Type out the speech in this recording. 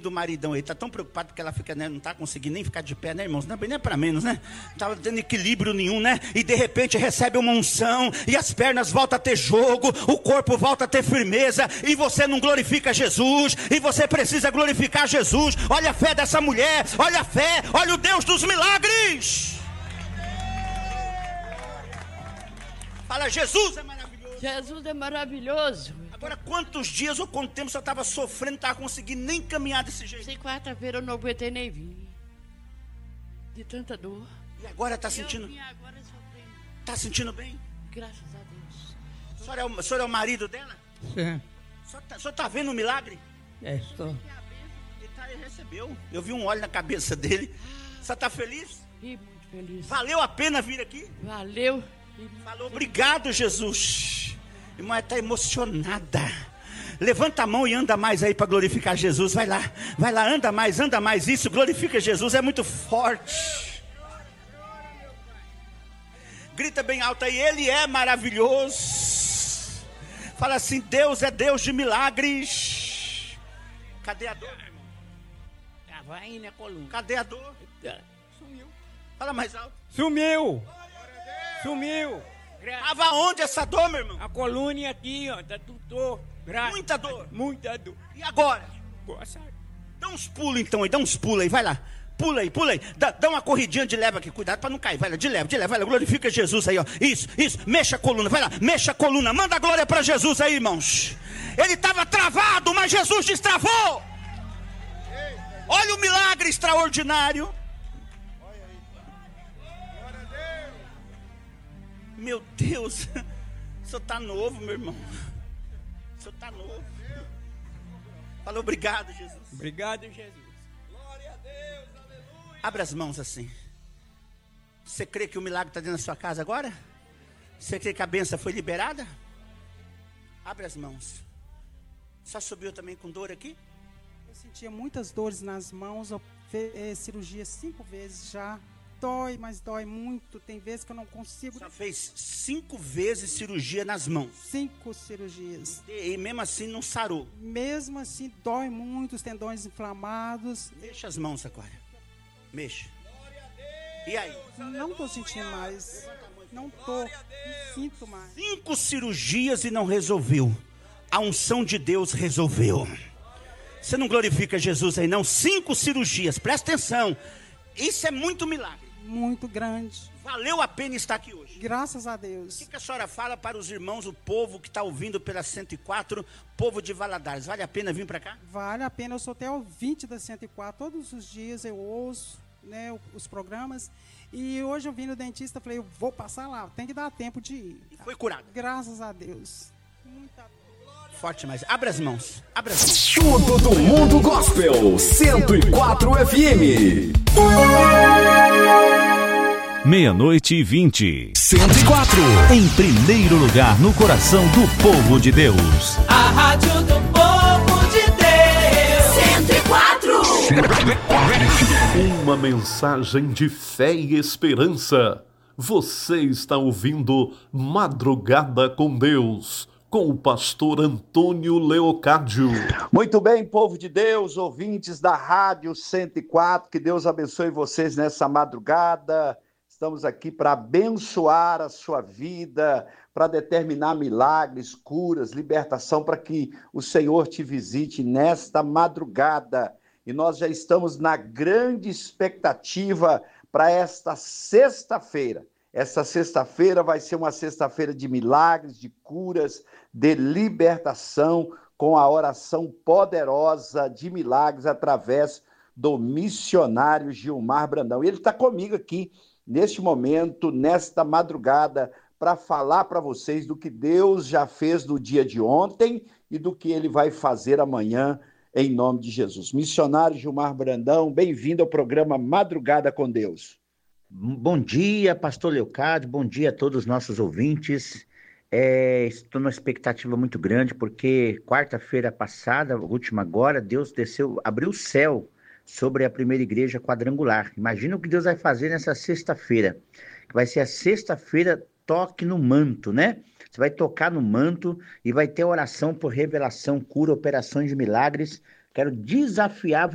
do maridão aí, tá tão preocupado porque ela fica, né, não tá conseguindo nem ficar de pé, né, irmãos? Não é pra menos, né? Não tava tendo equilíbrio nenhum, né? E de repente recebe uma unção, e as pernas voltam a ter jogo, o corpo volta a ter firmeza, e você não glorifica Jesus, e você precisa glorificar Jesus. Olha a fé dessa mulher, olha a fé, olha o Deus dos milagres. Fala, Jesus é maravilhoso. Jesus é maravilhoso. Agora, quantos dias ou quanto tempo você estava sofrendo, não estava conseguindo nem caminhar desse jeito? Sem quarta-feira eu não aguentei nem vir. De tanta dor. E agora está sentindo? Agora sofrendo. Está sentindo bem? Graças a Deus. O senhor é o marido dela? Sim. O senhor está vendo o milagre? Estou. Ele recebeu. Eu vi um óleo na cabeça dele. Você está feliz? E muito feliz. Valeu a pena vir aqui? Valeu. Falou, obrigado, Jesus. Irmã, está emocionada. Levanta a mão e anda mais aí para glorificar Jesus. Vai lá, anda mais. Isso, glorifica Jesus, é muito forte. Grita bem alto aí, Ele é maravilhoso. Fala assim, Deus é Deus de milagres. Cadê a dor, irmão? Vai aí na coluna. Cadê a dor? Sumiu. Fala mais alto. Sumiu. Tava onde essa dor, meu irmão? A coluna aqui, ó, tá tudo. Muita dor. Muita dor. E agora? Boa sorte. Dá uns pulos então aí, vai lá. Pula aí. Dá uma corridinha de leva aqui, cuidado pra não cair. Vai lá, de leva, vai lá, glorifica Jesus aí, ó. Isso, mexa a coluna, vai lá, mexa a coluna. Manda a glória pra Jesus aí, irmãos. Ele estava travado, mas Jesus destravou. Olha o milagre extraordinário. Meu Deus, o senhor está novo, meu irmão. O senhor está novo. Fala, obrigado, Jesus. Obrigado, Jesus. Glória a Deus, aleluia. Abra as mãos assim. Você crê que o milagre está dentro da sua casa agora? Você crê que a bênção foi liberada? Abre as mãos. Só subiu também com dor aqui? Eu sentia muitas dores nas mãos, eu fiz cirurgia 5 vezes já. Dói, mas dói muito. Tem vezes que eu não consigo. Só fez 5 vezes cirurgia nas mãos. 5 cirurgias. E mesmo assim não sarou. Mesmo assim dói muito, os tendões inflamados. Mexa as mãos agora. Mexa. E aí? Não estou sentindo mais. Não estou. Não sinto mais. 5 cirurgias e não resolveu. A unção de Deus resolveu. Você não glorifica Jesus aí não? 5 cirurgias. Presta atenção. Isso é muito milagre. Muito grande. Valeu a pena estar aqui hoje. Graças a Deus. O que a senhora fala para os irmãos, o povo que está ouvindo pela 104, povo de Valadares? Vale a pena vir para cá? Vale a pena. Eu sou até ouvinte da 104. Todos os dias eu ouço, né, os programas. E hoje eu vim no dentista, falei, eu vou passar lá. Tem que dar tempo de ir. E foi curado. Graças a Deus. Muita forte mais. Abra as mãos. Tudo do Mundo Gospel 104 FM. 00:20. 104. Em primeiro lugar no coração do povo de Deus. A rádio do povo de Deus. 104. Uma mensagem de fé e esperança. Você está ouvindo Madrugada com Deus, com o pastor Antônio Leocádio. Muito bem, povo de Deus, ouvintes da Rádio 104, que Deus abençoe vocês nessa madrugada. Estamos aqui para abençoar a sua vida, para determinar milagres, curas, libertação, para que o Senhor te visite nesta madrugada. E nós já estamos na grande expectativa para esta sexta-feira. Essa sexta-feira vai ser uma sexta-feira de milagres, de curas, de libertação, com a oração poderosa de milagres através do missionário Gilmar Brandão. E ele está comigo aqui, neste momento, nesta madrugada, para falar para vocês do que Deus já fez no dia de ontem e do que ele vai fazer amanhã, em nome de Jesus. Missionário Gilmar Brandão, bem-vindo ao programa Madrugada com Deus. Bom dia, pastor Leocádio, bom dia a todos os nossos ouvintes. Estou numa expectativa muito grande, porque quarta-feira passada, última agora, Deus desceu, abriu o céu sobre a primeira igreja quadrangular. Imagina o que Deus vai fazer nessa sexta-feira, que vai ser a sexta-feira toque no manto, né? Você vai tocar no manto e vai ter oração por revelação, cura, operações de milagres. Quero desafiar